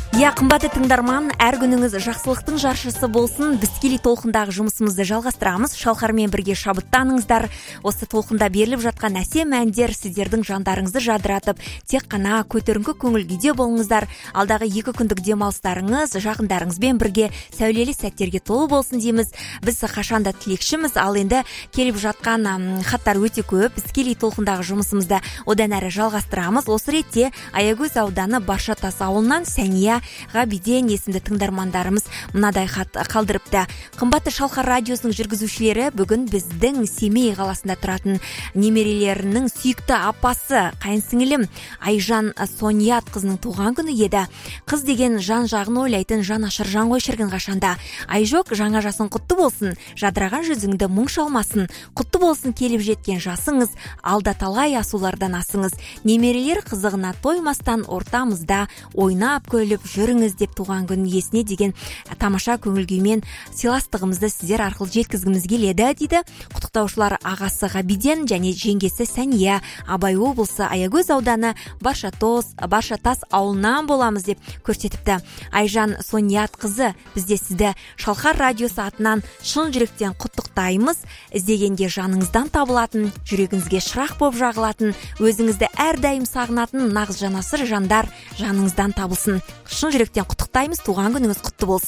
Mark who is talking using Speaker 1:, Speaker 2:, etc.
Speaker 1: Қымбатты тыңдарман, әр күніңіз жақсылықтың жаршысы болсын. Біз тікелей толқындағы жұмысымызды жалғастырамыз. Шалқармен бірге шабыттаныңыздар. Осы толқында беріліп жатқан әсем әндер сіздердің жандарыңызды жадыратып, тек қана көтеріңкі көңіл күйде болыңыздар. Алдағы 2 күндік демалыстарыңыз жақындарыңызбен бірге сәулелі сәттерге толы болсын дейміз. Біз қашанда тілекшіміз, ал енді келіп жатқан хаттар өте көп. Біз тікелей толқындағы жұмысымызды одан әрі жалғастырамыз. Осы ретте Аягөз ауданы Баршатас ауылынан Сәния Ғабиден есімді тыңдармандарымыз мынадай хат қалдырыпты. Қымбатты Шалқар радиосының жүргізушілері, бүгін біздің Семей қаласында тұратын немерелерінің сүйікті апасы, қайынсіңілім Айжан Соният қызының туған күні еді. Қыз деген жан жағын ойлайтын жан ашыр жан ғой шіркін қашанда. Айжок, жаңа жасың құтты болсын, жадыраған жүзіңді мұң шалмасын, құтты болсын келіп жеткен жасыңыз, алда талай асулардан асыңыз. Немерелер қызығына тоймастан ортамызда ойнап көліп жүріңіз деп туған күн иесіне деген тамаша көңіл күймен сыйластығымызды сіздер арқылы жеткізгіміз келеді дейді. Құттықтаушылар ағасы Ғабиден және жеңгесі Сәния, Абай облысы Аягөз ауданы Баршатас ауылынан боламыз деп көрсетіпті. Айжан Соният қызы, бізде сізді Шалқар радиосы атынан шын жүректен құттықтаймыз. Іздегенде жаныңыздан табылатын, жүрегіңізге шырақ боп жағылатын, өзіңізді әрдайым сағынатын нағыз жанасыр жандар жаныңыздан табылсын. Шын жүректен құттықтаймыз, туған күніңіз құтты болсын.